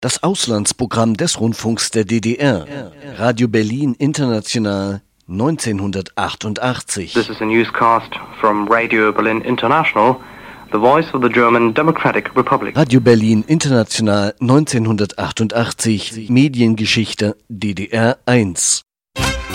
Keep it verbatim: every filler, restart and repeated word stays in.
Das Auslandsprogramm des Rundfunks der D D R. Radio Berlin International neunzehnhundertachtundachtzig. This is a newscast from Radio Berlin International, the voice of the German Democratic Republic. Radio Berlin International neunzehnhundertachtundachtzig. Mediengeschichte D D R eins.